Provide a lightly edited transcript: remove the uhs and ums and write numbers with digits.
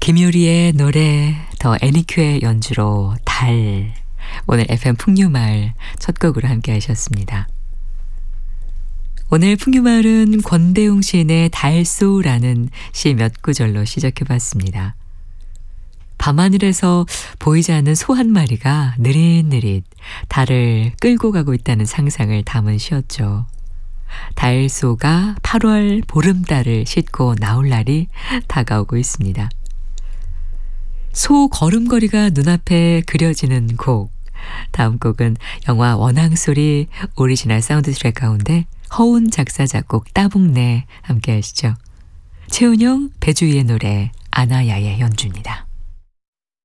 김유리의 노래, 더 애니큐의 연주로 달. 오늘 FM 풍류마을 첫 곡으로 함께 하셨습니다. 오늘 풍류마을은 권대웅 시인의 달소라는 시 몇 구절로 시작해봤습니다. 밤하늘에서 보이지 않는 소 한 마리가 느릿느릿 달을 끌고 가고 있다는 상상을 담은 시였죠. 달소가 8월 보름달을 싣고 나올 날이 다가오고 있습니다. 소 걸음걸이가 눈앞에 그려지는 곡. 다음 곡은 영화 원앙소리 오리지널 사운드 트랙 가운데 허운 작사 작곡 따북내 함께 하시죠. 최은영, 배주희의 노래 아나야의 연주입니다.